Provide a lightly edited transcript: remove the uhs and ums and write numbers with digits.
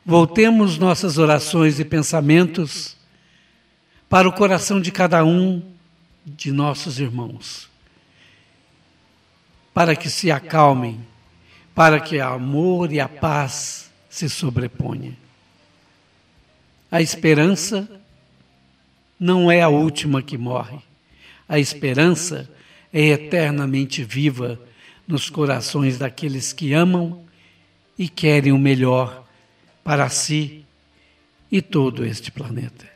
voltemos nossas orações e pensamentos para o coração de cada um de nossos irmãos, para que se acalmem, para que o amor e a paz se sobreponham. A esperança não é a última que morre. A esperança é eternamente viva nos corações daqueles que amam e querem o melhor para si e todo este planeta.